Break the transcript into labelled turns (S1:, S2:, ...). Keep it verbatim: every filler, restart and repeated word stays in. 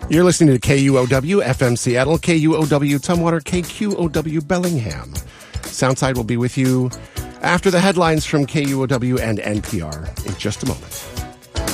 S1: You're listening to K U O W F M Seattle, K U O W Tumwater, K Q O W Bellingham. Soundside will be with you after the headlines from K U O W and N P R in just a moment.